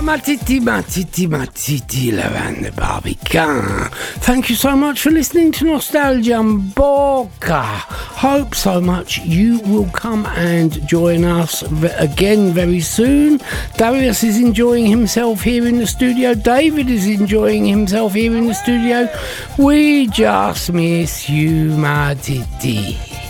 matiti, Lavanda Barbican. Thank you so much for listening to Nostalgia Mboka. Hope so much you will come and join us again very soon. Darius is enjoying himself here in the studio. David is enjoying himself here in the studio. We just miss you, Matiti.